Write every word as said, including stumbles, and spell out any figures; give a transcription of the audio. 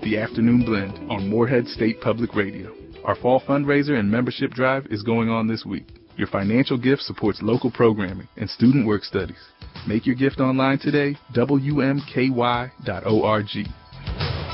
The Afternoon Blend on Morehead State Public Radio. Our fall fundraiser and membership drive is going on this week. Your financial gift supports local programming and student work studies. Make your gift online today, W M K Y dot org.